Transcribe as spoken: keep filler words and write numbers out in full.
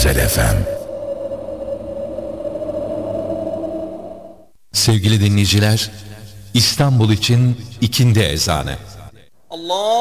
Ersel F M. Sevgili dinleyiciler, İstanbul için ikindi ezanı. Allah